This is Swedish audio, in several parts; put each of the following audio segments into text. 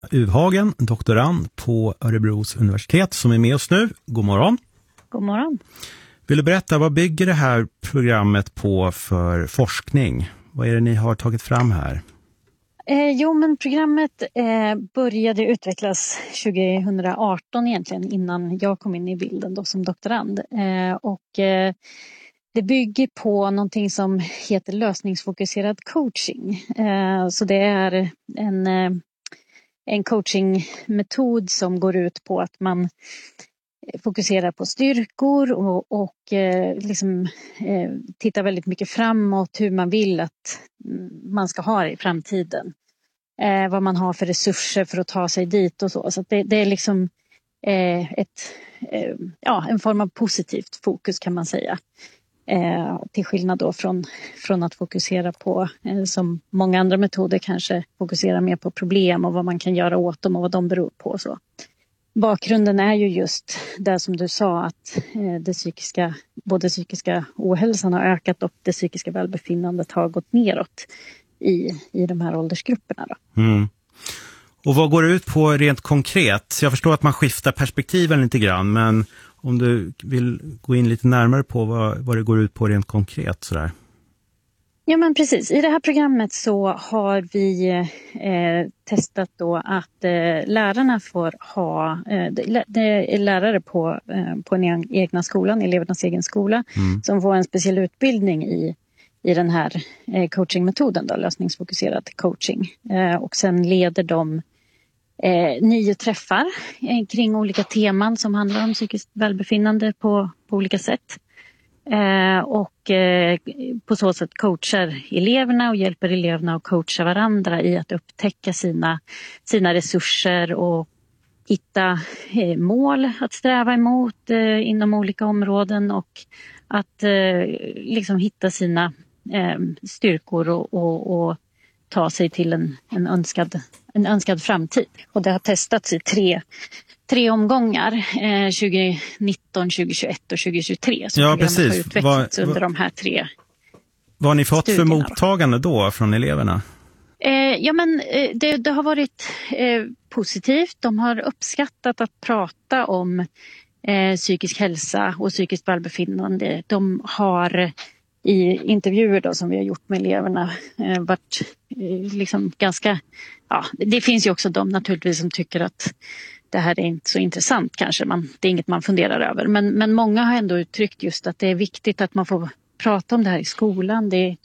Uvhagen, doktorand på Örebros universitet som är med oss nu. God morgon. God morgon. Vill du berätta, vad bygger det här programmet på för forskning? Vad är det ni har tagit fram här? Men programmet började utvecklas 2018 egentligen, innan jag kom in i bilden då som doktorand. Det bygger på någonting som heter lösningsfokuserad coaching. Så det är en coachingmetod som går ut på att man fokuserar på styrkor och tittar väldigt mycket framåt, hur man vill att man ska ha det i framtiden. Vad man har för resurser för att ta sig dit och så. Så det är liksom en form av positivt fokus, kan man säga. Till skillnad då från att fokusera på, som många andra metoder kanske fokuserar mer på problem och vad man kan göra åt dem och vad de beror på och så. Bakgrunden är ju just det som du sa, att både psykiska ohälsan har ökat och det psykiska välbefinnandet har gått neråt i de här åldersgrupperna då. Mm. Och vad går det ut på rent konkret? Jag förstår att man skiftar perspektiven lite grann, men om du vill gå in lite närmare på vad det går ut på rent konkret sådär. Ja, men precis. I det här programmet så har vi testat då att lärarna får ha, det är lärare på den egna skolan, elevernas egen skola, som får en speciell utbildning i den här coachingmetoden då, lösningsfokuserad coaching. Och sen leder de 9 träffar kring olika teman som handlar om psykiskt välbefinnande på olika sätt. På så sätt coachar eleverna och hjälper eleverna att coacha varandra i att upptäcka sina resurser och hitta mål att sträva emot inom olika områden, och att hitta sina styrkor och ta sig till en önskad framtid. Och det har testats i tre omgångar, 2019, 2021 och 2023. Så ja, precis. Har utvecklats under de här 3 vad har ni fått studierna för mottagande då från eleverna? Det har varit positivt. De har uppskattat att prata om psykisk hälsa och psykiskt välbefinnande. De har i intervjuer då, som vi har gjort med eleverna, varit ganska... Ja, det finns ju också de naturligtvis som tycker att det här är inte så intressant kanske. Det är inget man funderar över. Men många har ändå uttryckt just att det är viktigt att man får prata om det här i skolan. Det är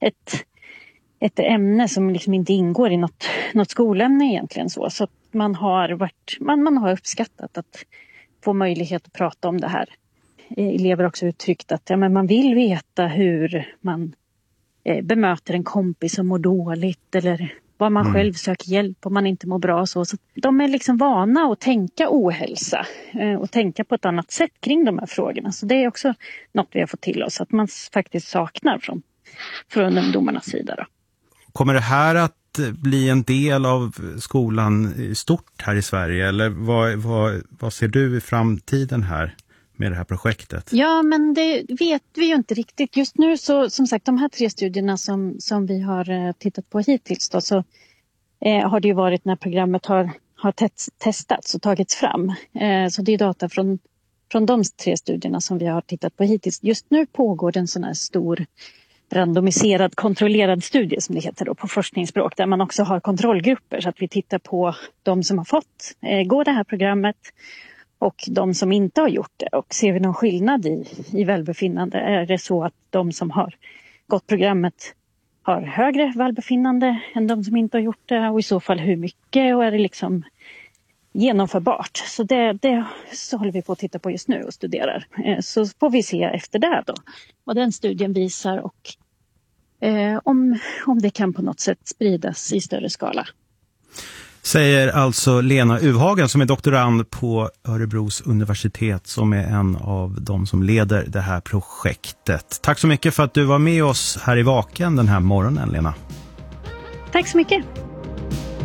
ett ämne som inte ingår i något skolämne egentligen. Så att man har uppskattat att få möjlighet att prata om det här. Elever har också uttryckt att man vill veta hur man bemöter en kompis som mår dåligt, eller vad man själv söker hjälp om man inte mår bra. Så de är vana att tänka ohälsa och tänka på ett annat sätt kring de här frågorna. Så det är också något vi har fått till oss, att man faktiskt saknar från ungdomarnas sida då. Kommer det här att bli en del av skolan stort här i Sverige, eller vad ser du i framtiden här med det här projektet? Ja, men det vet vi ju inte riktigt. Just nu så, som sagt, de här 3 studierna som vi har tittat på hittills då, så har det ju varit när programmet har testats och tagits fram. Så det är data från de 3 studierna som vi har tittat på hittills. Just nu pågår det en sån här stor randomiserad kontrollerad studie, som det heter då på forskningsspråk, där man också har kontrollgrupper, så att vi tittar på de som har fått gå det här programmet och de som inte har gjort det, och ser vi någon skillnad i välbefinnande. Är det så att de som har gått programmet har högre välbefinnande än de som inte har gjort det, och i så fall hur mycket, och är det genomförbart? Så det så håller vi på att titta på just nu och studerar. Så får vi se efter det då vad den studien visar, och om det kan på något sätt spridas i större skala. Säger alltså Lena Uvhagen, som är doktorand på Örebros universitet, som är en av de som leder det här projektet. Tack så mycket för att du var med oss här i Vaken den här morgonen, Lena. Tack så mycket.